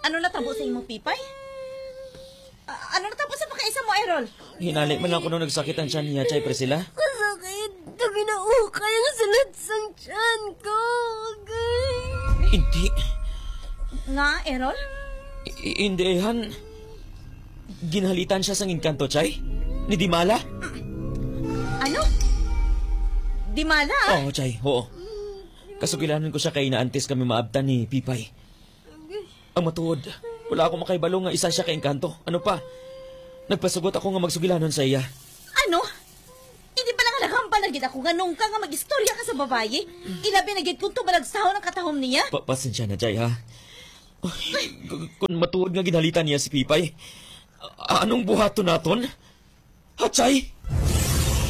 Ano natabo sa imong pipay? Ano natabo sa pagkaisa mo, Errol? Hinalik man lang ko nung nagsakit ang tiyan niya, Chay Priscilla. Kasakit. Ito ginaukay ang salat sang tiyan ko. Okay. Hindi. Nga, Errol? Hindi, Han. Ginhalitan siya sang inkanto, Chay? Ni Dimala? Ano? Dimala? Oo, Chay, oo. Kasugilanan ko siya kay naantes kami maabtan ni Pipay. Ang matuod, wala akong makaibalo nga isa siya kay inkanto. Ano pa? Nagpasugot ako nga magsugilanon sa iya. Ano? Hindi pa lang nagambal na gid ako nga nung ka nga mag-istorya ka sa babaye. Ilabi na gid kung tumalagsaw ng katahom niya. Pasensya na, Chay, ha? Kung matuod nga ginhalitan niya si Pipay, anong buhato naton? Ha, Chay?